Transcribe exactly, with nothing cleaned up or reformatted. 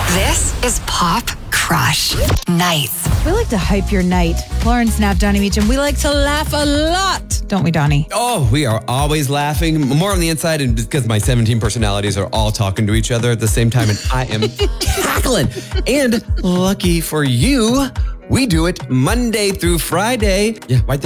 This is Pop Crush Nights. We like to hype your night. Lauren Snap, Donnie Meacham. We like to laugh a lot, don't we, Donnie? Oh, we are always laughing. More on the inside, and because my seventeen personalities are all talking to each other at the same time, and I am cackling. And lucky for you, we do it Monday through Friday. Yeah, right there.